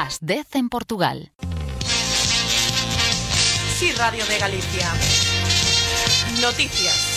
Las 10 en Portugal. Sí, Radio de Galicia. Noticias.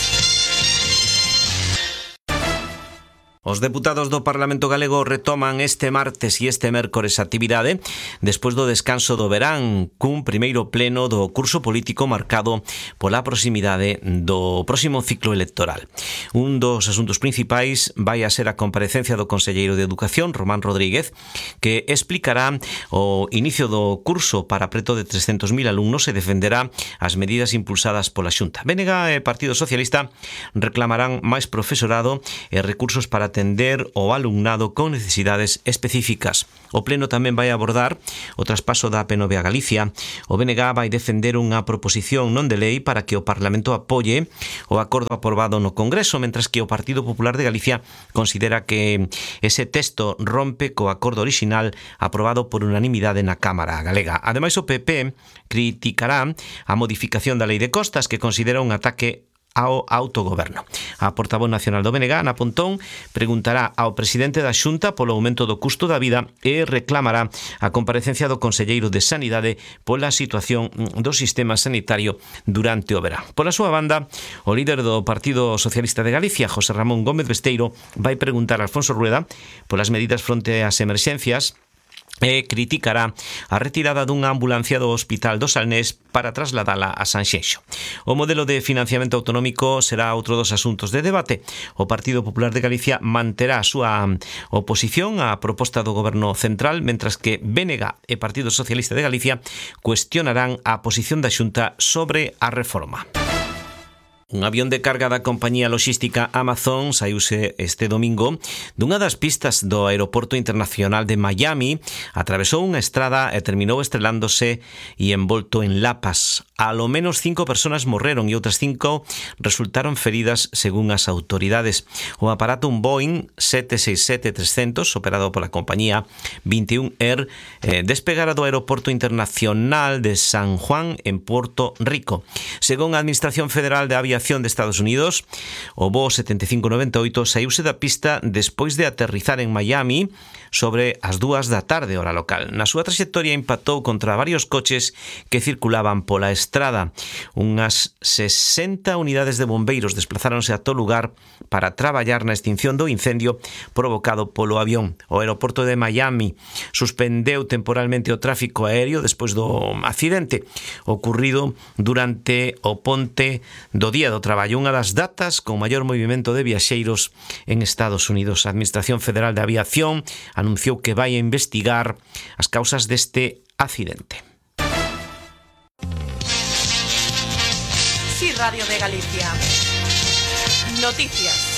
Os deputados do Parlamento Galego retoman este martes e este mércores a actividade despois do descanso do verán cun primeiro pleno do curso político marcado pola proximidade do próximo ciclo electoral. Un dos asuntos principais vai a ser a comparecencia do conselleiro de Educación, Román Rodríguez, que explicará o inicio do curso para preto de 300.000 alumnos e defenderá as medidas impulsadas pola Xunta. BNG e Partido Socialista reclamarán máis profesorado e recursos para atender o alumnado con necesidades específicas. O pleno tamén vai abordar o traspaso da PNV a Galicia. O BNG vai defender unha proposición non de lei para que o Parlamento apoie o acordo aprobado no Congreso, mentras que o Partido Popular de Galicia considera que ese texto rompe co acordo orixinal aprobado por unanimidade na Cámara Galega. Ademais, o PP criticará a modificación da Lei de Costas, que considera un ataque ao autogoberno. A portavoz nacional do BNG, Ana Pontón, preguntará ao presidente da Xunta polo aumento do custo da vida e reclamará a comparecencia do conselleiro de Sanidade pola situación do sistema sanitario durante o verán. Pola súa banda, o líder do Partido Socialista de Galicia, José Ramón Gómez Besteiro, vai preguntar a Alfonso Rueda polas medidas fronte ás emerxencias e criticará a retirada dunha ambulancia do Hospital do Salnés para trasladala a Sanxenxo. O modelo de financiamento autonómico será outro dos asuntos de debate. O Partido Popular de Galicia manterá a súa oposición á proposta do Goberno Central, mentras que BNG e Partido Socialista de Galicia cuestionarán a posición da Xunta sobre a reforma. Un avión de carga da compañía logística Amazon saíuse este domingo dunha das pistas do Aeroporto Internacional de Miami, atravesou unha estrada e terminou estrelándose e envolto en lapas. Alo menos 5 personas morreron e outras 5 resultaron feridas según as autoridades. O aparato, un Boeing 767-300, operado pola compañía 21 Air, despegara do Aeroporto Internacional de San Juan en Puerto Rico. Según a Administración Federal de Aviación de Estados Unidos, o voo 7598 saíuse da pista despois de aterrizar en Miami sobre as 2 da tarde, hora local. Na súa trayectoria impactou contra varios coches que circulaban pola estrada. Unhas 60 unidades de bombeiros desplazáronse a todo lugar para traballar na extinción do incendio provocado polo avión. O aeroporto de Miami suspendeu temporalmente o tráfico aéreo despois do accidente ocurrido durante o ponte do Día do Traballo, unha das datas con maior movimento de viaxeiros en Estados Unidos. A Administración Federal de Aviación anunciou que vai a investigar as causas deste accidente. Sí, Radio de Galicia. Noticias.